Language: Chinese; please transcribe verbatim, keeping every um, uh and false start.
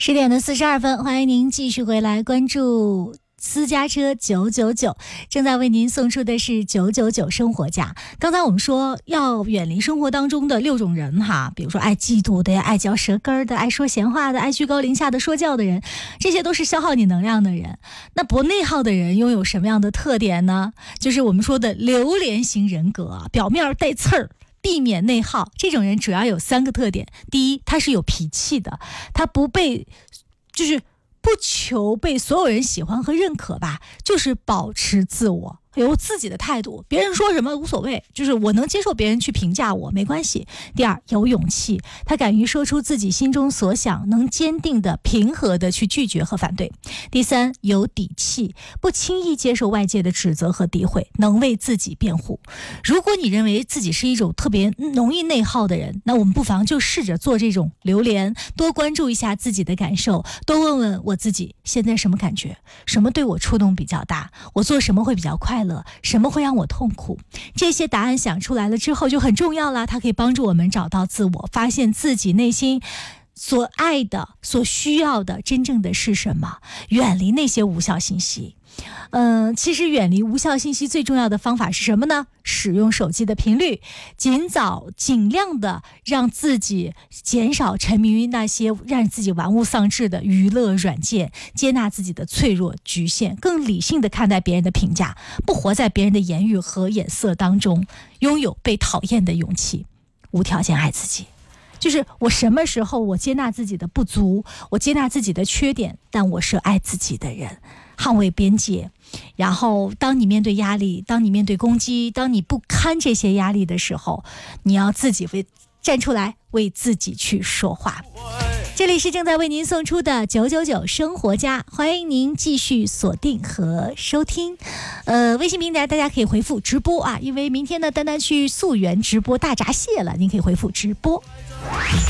十点的四十二分，欢迎您继续回来关注私家车九九九，正在为您送出的是九九九生活家。刚才我们说要远离生活当中的六种人哈，比如说爱嫉妒的呀，爱嚼舌根的，爱说闲话的，爱居高临下的说教的人，这些都是消耗你能量的人。那不内耗的人拥有什么样的特点呢？就是我们说的榴莲型人格，表面带刺儿，避免内耗。这种人主要有三个特点。第一，他是有脾气的，他不被就是不求被所有人喜欢和认可吧，就是保持自我，有自己的态度，别人说什么无所谓，就是我能接受别人去评价我，没关系。第二，有勇气，他敢于说出自己心中所想，能坚定的平和的去拒绝和反对。第三，有底气，不轻易接受外界的指责和诋毁，能为自己辩护。如果你认为自己是一种特别容易内耗的人，那我们不妨就试着做这种榴莲，多关注一下自己的感受，多问问我自己现在什么感觉，什么对我触动比较大，我做什么会比较快乐，什么会让我痛苦。这些答案想出来了之后就很重要了，它可以帮助我们找到自我，发现自己内心所爱的所需要的真正的是什么，远离那些无效信息。嗯、呃，其实远离无效信息最重要的方法是什么呢？使用手机的频率，尽早尽量的让自己减少沉迷于那些让自己玩物丧志的娱乐软件，接纳自己的脆弱局限，更理性的看待别人的评价，不活在别人的言语和眼色当中，拥有被讨厌的勇气，无条件爱自己。就是我什么时候我接纳自己的不足，我接纳自己的缺点，但我是爱自己的人，捍卫边界。然后当你面对压力，当你面对攻击，当你不堪这些压力的时候，你要自己为站出来，为自己去说话。这里是正在为您送出的九九九生活家，欢迎您继续锁定和收听。呃，微信平台大家可以回复直播啊，因为明天呢丹丹去溯源直播大闸蟹了，您可以回复直播。